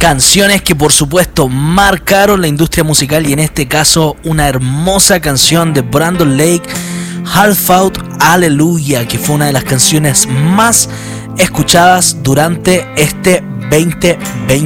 Canciones que por supuesto marcaron la industria musical, y en este caso una hermosa canción de Brandon Lake, Hard Fought Hallelujah, que fue una de las canciones más escuchadas durante este 2020.